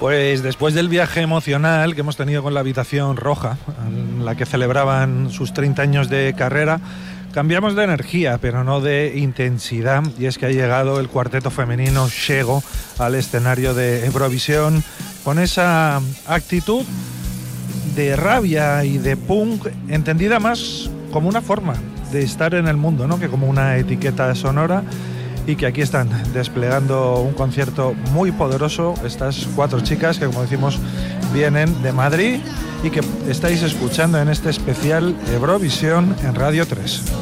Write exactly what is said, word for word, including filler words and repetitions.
Pues después del viaje emocional que hemos tenido con la Habitación Roja, en la que celebraban sus treinta años de carrera, cambiamos de energía, pero no de intensidad, y es que ha llegado el cuarteto femenino Shego al escenario de Eurovisión con esa actitud de rabia y de punk, entendida más como una forma de estar en el mundo, ¿no?, que como una etiqueta sonora, y que aquí están desplegando un concierto muy poderoso, estas cuatro chicas que, como decimos, vienen de Madrid y que estáis escuchando en este especial Eurovisión en Radio tres.